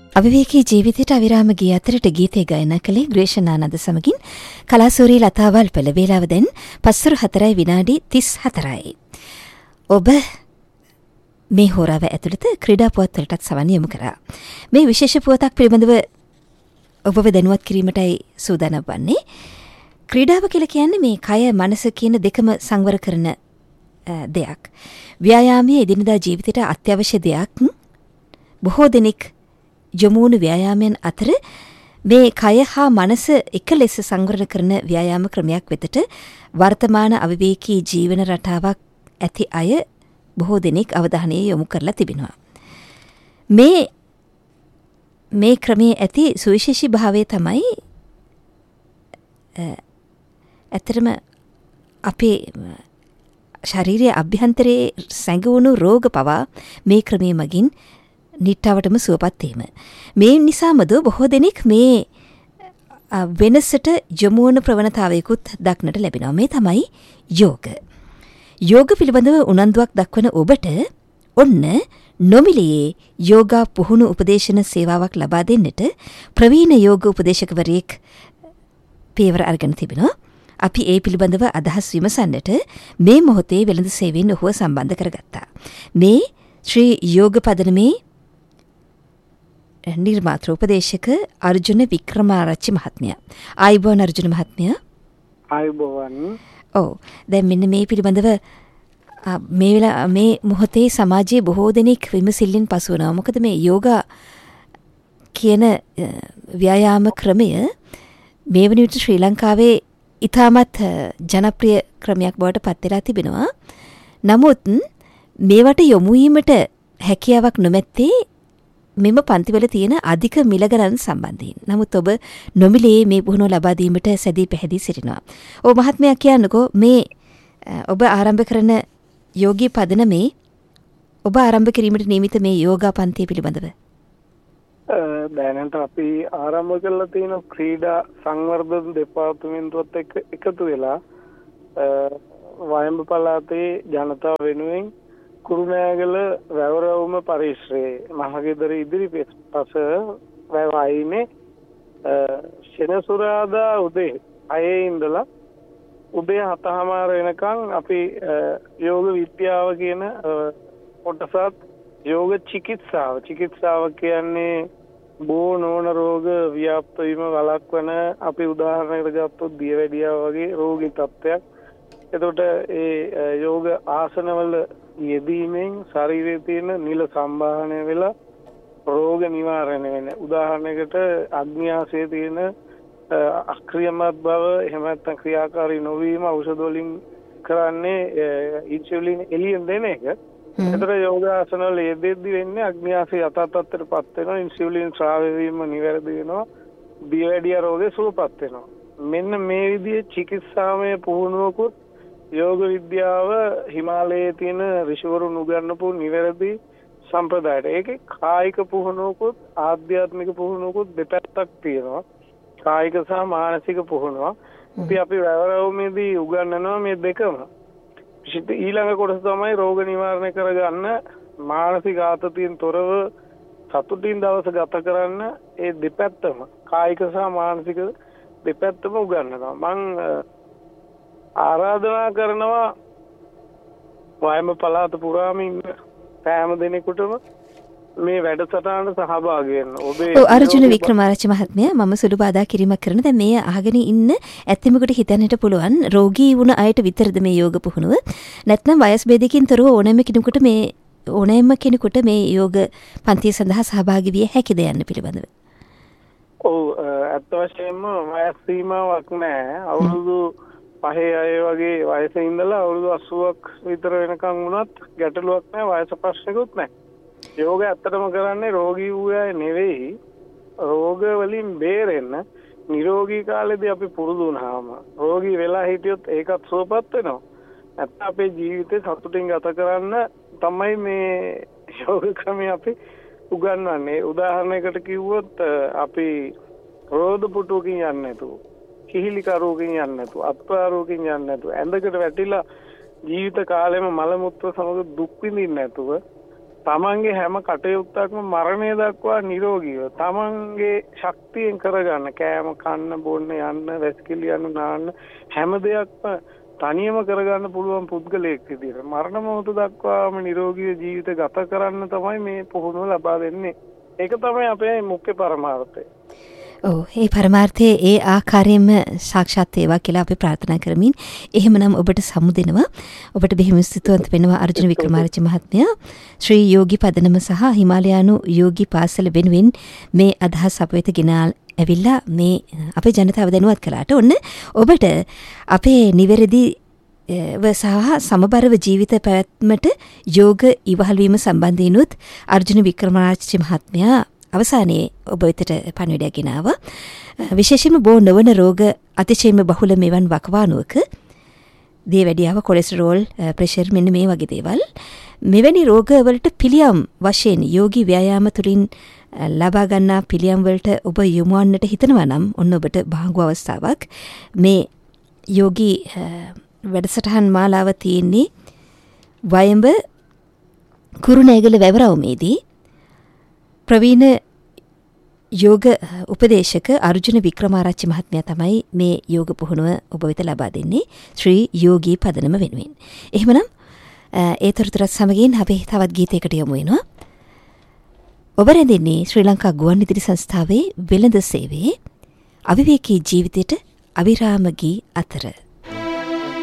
අවිවේකී ජීවිතයට අවිරාම ගිය අතරට ගීතය ගායනා කළේ ග්‍රේෂනානන්ද සමගින් කලාසූරී ලතාවල් පෙළ වේලාව දැන් 5:04 විනාඩි 34යි. ඔබ මේ හෝරාව ඇතුළත ක්‍රීඩා පුවත් වලටත් සවන් යොමු කරා. මේ විශේෂ පුවතක් පිළිබඳව ඔබව දැනුවත් කිරීමටයි සූදානම් වන්නේ. ක්‍රීඩාව කියලා කියන්නේ මේ කය මනස කියන දෙකම සංවර කරන දෙයක්. ව්‍යායාමයේ එදිනදා ජීවිතයට අත්‍යවශ්‍ය දෙයක්. බොහෝ දෙනෙක් යොමුණු ව්‍යායාමයන් අතර මේ කය හා මනස එක ලෙස සංවරණ කරන ව්‍යායාම ක්‍රමයක් වෙතට වර්තමාන අවිවේකී ජීවන රටාවක් ඇති අය බොහෝ දෙනෙක් අවධානය යොමු කරලා තිබෙනවා. මේ ක්‍රමයේ ඇති සුවිශේෂී භාවය තමයි ඇත්තටම අපේ ශරීරයේ අභ්‍යන්තරයේ සැඟවුණු රෝග පවා මේ ක්‍රමයේ මගින් නිට්ටාවටම සුවපත් වීම. මේ නිසාමද බොහෝ දෙනෙක් මේ වෙනසට යොමු වන ප්‍රවණතාවයකුත් දක්නට ලැබෙනවා. මේ තමයි යෝග. යෝග පිළිබඳව උනන්දුවක් දක්වන ඔබට ඔන්න නොමිලයේ යෝගා පුහුණු උපදේශන සේවාවක් ලබා දෙන්නට ප්‍රවීණ යෝග උපදේශකවරයෙක් පියවර අරගෙන තිබෙනවා. අපි ඒ පිළිබඳව අදහස් විමසන්නට මේ මොහොතේ වෙළඳ සේවයෙන් ඔහුව සම්බන්ධ කරගත්තා. මේ ශ්‍රී යෝග පදනමේ නිර්මාතෘ උපදේශක අර්ජුන වික්‍රමාරච්චි මහත්මයා. ආයුබෝවන් අර්ජුන මහත්මයා. ආයුබෝවන්. ඔව්. දැන් මෙන්න මේ පිළිබඳව මේ මොහොතේ සමාජයේ බොහෝ දෙනෙක් විමසිල්ලෙන් පසු වෙනවා. මොකද මේ යෝගා කියන ව්‍යායාම ක්‍රමය මේ වන විට ශ්‍රී ලංකාවේ ඉතාමත් ජනප්‍රිය ක්‍රමයක් බවට පත් වෙලා තිබෙනවා. නමුත් මේවට යොමු වීමට හැකියාවක් නොමැත්තේ මෙම පන්තිවල තියෙන අධික මිල ගණන් සම්බන්ධයෙන්. නමුත් ඔබ නොමිලේ මේ පුහුණුව ලබා දීමට සැදී පැහැදී සිටිනවා. ඔබ මහත්මයා කියන්නකෝ මේ ඔබ ආරම්භ කරන යෝගී පදනමේ ඔබ ආරම්භ කිරීමට නියමිත මේ යෝගා පන්තිය පිළිබඳව. දැනට අපි ආරම්භ කරලා තියෙන ක්‍රීඩා සංවර්ධන දෙපාර්තමේන්තුවත් එක්ක එකතු වෙලා වයඹ පළාතේ ජනතාව වෙනුවෙන් කුරුණෑගල වැවරවුම පරිශ්‍රයේ මහගෙදර ඉදිරිපස වැව අයිනේ සෙනසුරාදා උදේ 6 ඉඳලා උදේ 7:00 වෙනකන් අපි යෝග විද්‍යාව කියන කොටසත් යෝග චිකිත්සාව කියන්නේ බෝ නොවන රෝග ව්‍යාප්ත වීම වළක්වන අපි උදාහරණයකට ගත්තොත් දියවැඩියාව වගේ රෝගී තත්ත්වයක්. එතකොට ඒ යෝග ආසනවල යෙදීමෙන් ශරීරයේ තියෙන නිල සම්බාහනය වෙලා රෝග නිවාරණය වෙන. උදාහරණයකට අග්න්‍යාසයේ තියෙන අක්‍රියමත් බව එහෙම නැත්නම් ක්‍රියාකාරී නොවීම ඖෂධ වලින් කරන්නේ ඉන්සුලින් එළියෙන් දෙන එක. ඒතර යෝගාසන වල යෙදෙද්දි වෙන්නේ අග්න්‍යාසය යථාර්ථත්වයටපත් වෙනවා, ඉන්සුලින් ශ්‍රාවය වීම නිවැරදි වෙනවා, දියවැඩියා රෝගේ සුවපත් වෙනවා. මෙන්න මේ විදිහේ චිකිත්සාමය පුහුණුවකුත් යෝග විද්‍යාව හිමාලයේ තියෙන ඍෂිවරුන් උගන්වපු නිවැරදි සම්ප්‍රදායට. ඒකේ කායික පුහුණුවකුත් ආධ්‍යාත්මික පුහුණුවකුත් දෙපැත්තක් තියෙනවා. කායික සහ මානසික පුහුණුව. අපි වැවරවුමේදී උගන්වනවා මේ දෙකම. ඊළඟ කොටස තමයි රෝග නිවාරණය කරගන්න මානසික ආතතියෙන් තොරව සතුටින් දවස ගත කරන්න ඒ දෙපැත්තම කායික සහ මානසික දෙපැත්තම උගන්වනවා. මම ආරාධනා කරනවා වයඹ පළාත පුරාම ඉන්න සෑම දෙනෙකුටම මේ වැඩසටහනට සහභාගී වෙන්න. ඔබේ අර්ජුන වික්‍රමාරච්චි මහත්මයා මම සුළු බාධා කිරීමක් කරන දැන් මේ අහගෙන ඉන්න ඇත්තෙමකට හිතන්නට පුළුවන් රෝගී වුණ අයට විතරද මේ යෝග පුහුණුව නැත්නම් වයස් භේදකින් තොරව ඕනෑම කෙනෙකුට මේ යෝග පන්තිය සඳහා සහභාගී විය හැකිද යන්න පිළිබඳව. ඔව් අත් වශයෙන්ම වයස් සීමාවක් නැහැ. අවුරුදු 5 අය වගේ වයසේ ඉඳලා අවුරුදු 80ක් විතර වෙනකන් වුණත් ගැටලුවක් නැහැ, වයස ප්‍රශ්නකුත් නැහැ. යෝග ඇත්තටම කරන්නේ රෝගී වූ අය නෙවෙයි, රෝග වලින් බේරෙන්න. නිරෝගී කාලෙදී අපි පුරුදු වුණාම රෝගී වෙලා හිටියොත් ඒකත් සුවපත් වෙනවා. නැත්නම් අපේ ජීවිතේ සතුටින් ගත කරන්න තමයි මේ යෝග ක්‍රමය අපි උගන්වන්නේ. උදාහරණයකට කිව්වොත් අපි රෝද පුටුවකින් යන්නේ නැතුව, කිහිලි කරුවකින් යන්නේ නැතුව, අත්වාරුවකින් යන්නේ නැතුව, ඇඳකට වැටිලා ජීවිත කාලෙම මල මුත්‍ර සමග දුක් විඳින්න නැතුව තමන්ගේ හැම කටයුත්තක්ම මරණය දක්වා නිරෝගීව තමන්ගේ ශක්තියෙන් කරගන්න කෑම කන්න බොන්න යන්න වැසිකිලි යන්න නාන්න හැම දෙයක්ම තනියම කරගන්න පුළුවන් පුද්ගලයෙක් විදිහට මරණ මොහොත දක්වාම නිරෝගී ජීවිත ගත කරන්න තමයි මේ පුහුණුව ලබා දෙන්නේ. ඒක තමයි අපේ මුඛ්‍ය පරමාර්ථය. ඔව් ඒ පරමාර්ථයේ ඒ ආකාරයෙන්ම සාක්ෂාත් වේවා කියලා අපි ප්‍රාර්ථනා කරමින් එහෙමනම් ඔබට සමුදෙනවා. ඔබට බෙහෙම ස්තුතිවන්ත වෙනවා අර්ජුන වික්‍රමාරච්චි මහත්මයා. ශ්‍රී යෝගී පදනම සහ හිමාලයානු යෝගී පාසල වෙනුවෙන් මේ අදහස් අප වෙත ගෙනා ඇවිල්ලා මේ අපේ ජනතාව දැනුවත් කළාට ඔන්න ඔබට අපේ නිවැරදි සහ සමබරව ජීවිත පැවැත්මට යෝග ඉවහල්වීම සම්බන්ධීනුත් අර්ජුන වික්‍රමාරච්චි මහත්මයා අවසානයේ ඔබ වෙතට පණිවිඩයක් ගෙනාවා. විශේෂයෙන්ම බෝ නොවන රෝග අතිශයින්ම බහුල මෙවන් වකවානුවක දියවැඩියාව කොලෙස්ටරෝල් ප්‍රෙෂර් මෙන්න මේ වගේ දේවල් මෙවැනි රෝගවලට පිළියම් වශයෙන් යෝගී ව්‍යායාම තුළින් ලබා ගන්නා පිළියම් වලට ඔබ යොමු වන්නට හිතනවා නම් ඔන්න ඔබට භාග්‍ය අවස්ථාවක්. මේ යෝගී වැඩසටහන් මාලාව තියෙන්නේ වයඹ කුරුණෑගල වැවරවුමේදී ප්‍රවීණ යෝග උපදේශක අර්ජුන වික්‍රමාරච්චි මහත්මයා තමයි මේ යෝග පුහුණුව ඔබ වෙත ලබා දෙන්නේ ශ්‍රී යෝගී පදනම වෙනුවෙන්. එහෙමනම් ඒ තොරතුරත් සමගින් අපි තවත් ගීතයකට යමු වෙනවා. ඔබ රැඳෙන්නේ ශ්‍රී ලංකා ගුවන්විදුලි සංස්ථාවේ වෙළඳ සේවයේ අවිවේකී ජීවිතයට අවිරාම ගී අතර.